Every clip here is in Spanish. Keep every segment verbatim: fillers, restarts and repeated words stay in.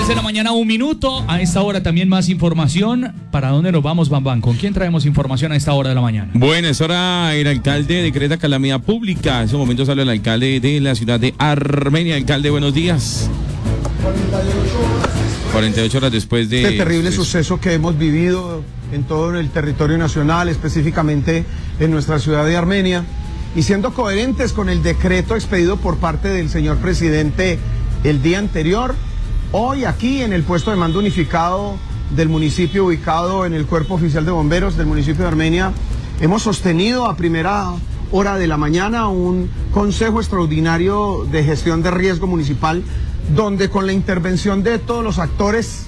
de la mañana, un minuto. A esta hora también más información. ¿Para dónde nos vamos, Bambán? ¿Con quién traemos información a esta hora de la mañana? Bueno, es hora. El alcalde decreta calamidad pública. En ese momento sale el alcalde de la ciudad de Armenia. Alcalde, buenos días. cuarenta y ocho horas después de... Este terrible suceso que hemos vivido en todo el territorio nacional, específicamente en nuestra ciudad de Armenia, y siendo coherentes con el decreto expedido por parte del señor presidente el día anterior, hoy aquí en el puesto de mando unificado del municipio ubicado en el Cuerpo Oficial de Bomberos del municipio de Armenia, hemos sostenido a primera hora de la mañana un consejo extraordinario de gestión de riesgo municipal, donde con la intervención de todos los actores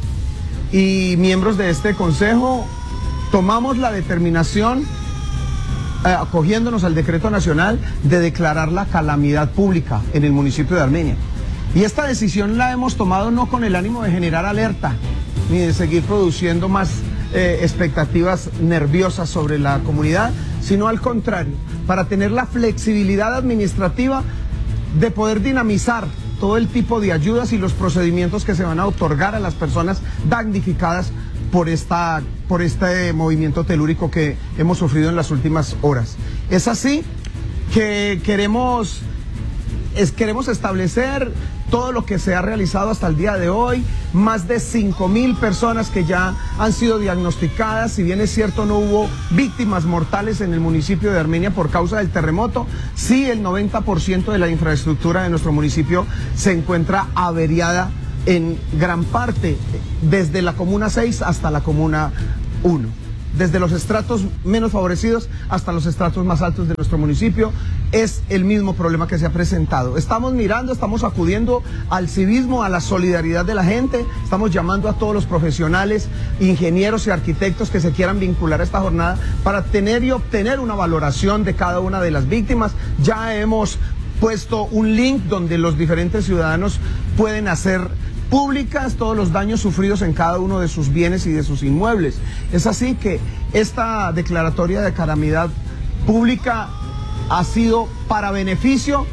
y miembros de este consejo tomamos la determinación, eh, acogiéndonos al decreto nacional, de declarar la calamidad pública en el municipio de Armenia. Y esta decisión la hemos tomado no con el ánimo de generar alerta, ni de seguir produciendo más eh, expectativas nerviosas sobre la comunidad, sino al contrario, para tener la flexibilidad administrativa de poder dinamizar todo el tipo de ayudas y los procedimientos que se van a otorgar a las personas damnificadas por, esta, por este movimiento telúrico que hemos sufrido en las últimas horas. Es así que queremos, es, queremos establecer todo lo que se ha realizado hasta el día de hoy, más de cinco mil personas que ya han sido diagnosticadas. Si bien es cierto no hubo víctimas mortales en el municipio de Armenia por causa del terremoto, sí el noventa por ciento de la infraestructura de nuestro municipio se encuentra averiada en gran parte, desde la comuna seis hasta la comuna uno. Desde los estratos menos favorecidos hasta los estratos más altos de nuestro municipio, es el mismo problema que se ha presentado. Estamos mirando, estamos acudiendo al civismo, a la solidaridad de la gente, estamos llamando a todos los profesionales, ingenieros y arquitectos que se quieran vincular a esta jornada para tener y obtener una valoración de cada una de las víctimas. Ya hemos puesto un link donde los diferentes ciudadanos pueden hacer públicas todos los daños sufridos en cada uno de sus bienes y de sus inmuebles. Es así que esta declaratoria de calamidad pública ha sido para beneficio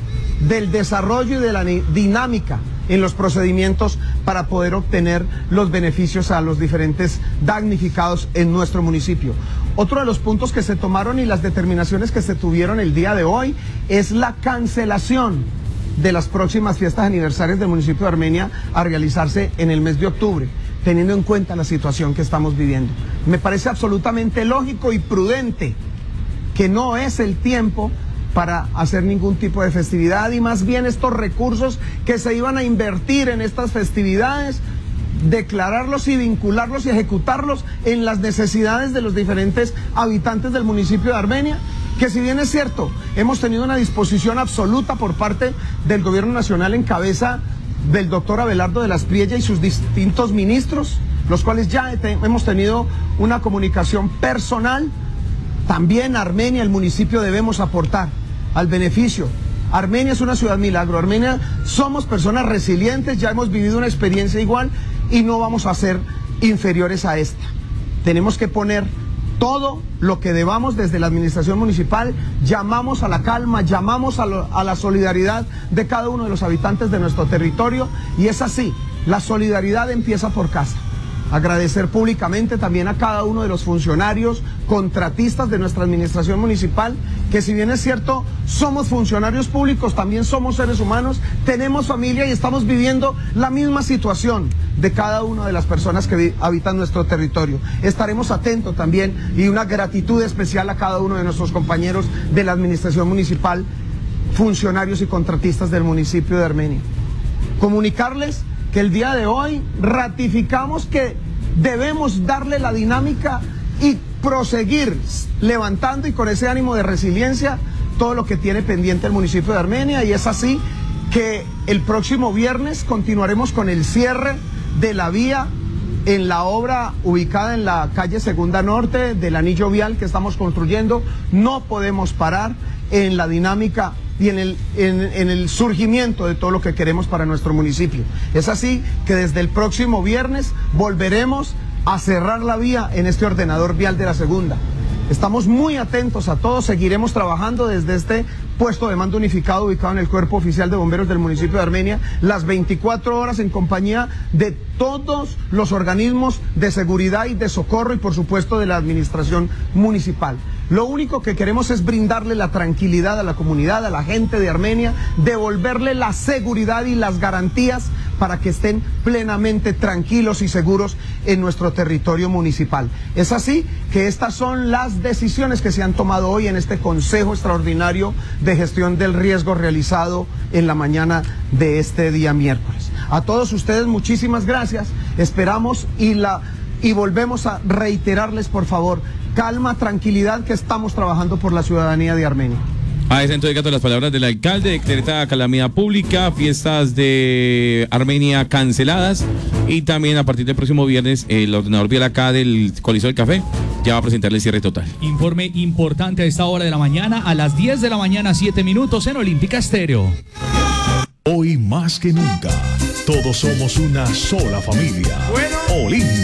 del desarrollo y de la dinámica en los procedimientos para poder obtener los beneficios a los diferentes damnificados en nuestro municipio. Otro de los puntos que se tomaron y las determinaciones que se tuvieron el día de hoy es la cancelación de las próximas fiestas aniversarias del municipio de Armenia a realizarse en el mes de octubre, teniendo en cuenta la situación que estamos viviendo. Me parece absolutamente lógico y prudente que no es el tiempo para hacer ningún tipo de festividad, y más bien estos recursos que se iban a invertir en estas festividades, declararlos y vincularlos y ejecutarlos en las necesidades de los diferentes habitantes del municipio de Armenia, que si bien es cierto, hemos tenido una disposición absoluta por parte del gobierno nacional en cabeza del doctor Abelardo de las Priella y sus distintos ministros, los cuales ya te, hemos tenido una comunicación personal. También Armenia, el municipio, debemos aportar al beneficio. Armenia es una ciudad milagro, Armenia somos personas resilientes, ya hemos vivido una experiencia igual y no vamos a ser inferiores a esta. Tenemos que poner todo lo que debamos desde la administración municipal, llamamos a la calma, llamamos a, lo, a la solidaridad de cada uno de los habitantes de nuestro territorio, y es así, la solidaridad empieza por casa. Agradecer públicamente también a cada uno de los funcionarios, contratistas de nuestra administración municipal, que si bien es cierto, somos funcionarios públicos, también somos seres humanos, tenemos familia y estamos viviendo la misma situación de cada una de las personas que habitan nuestro territorio. Estaremos atentos también, y una gratitud especial a cada uno de nuestros compañeros de la administración municipal, funcionarios y contratistas del municipio de Armenia. Comunicarles que el día de hoy ratificamos que debemos darle la dinámica y proseguir levantando y con ese ánimo de resiliencia todo lo que tiene pendiente el municipio de Armenia, y es así que el próximo viernes continuaremos con el cierre de la vía en la obra ubicada en la calle Segunda Norte del anillo vial que estamos construyendo. No podemos parar en la dinámica y en el, en, en el surgimiento de todo lo que queremos para nuestro municipio. Es así que desde el próximo viernes volveremos a cerrar la vía en este ordenador vial de la segunda. Estamos muy atentos a todos, seguiremos trabajando desde este puesto de mando unificado ubicado en el Cuerpo Oficial de Bomberos del municipio de Armenia, las veinticuatro horas en compañía de todos los organismos de seguridad y de socorro y por supuesto de la administración municipal. Lo único que queremos es brindarle la tranquilidad a la comunidad, a la gente de Armenia, devolverle la seguridad y las garantías para que estén plenamente tranquilos y seguros en nuestro territorio municipal. Es así que estas son las decisiones que se han tomado hoy en este Consejo Extraordinario de Gestión del Riesgo realizado en la mañana de este día miércoles. A todos ustedes muchísimas gracias, esperamos y, la, y volvemos a reiterarles por favor, calma, tranquilidad, que estamos trabajando por la ciudadanía de Armenia. A ese entonces las palabras del alcalde, decreta calamidad pública, fiestas de Armenia canceladas y también a partir del próximo viernes el ordenador vial acá del Coliseo del Café ya va a presentarle el cierre total. Informe importante a esta hora de la mañana, a las diez de la mañana, siete minutos en Olímpica Estéreo. Hoy más que nunca, todos somos una sola familia. Bueno. Olímpica.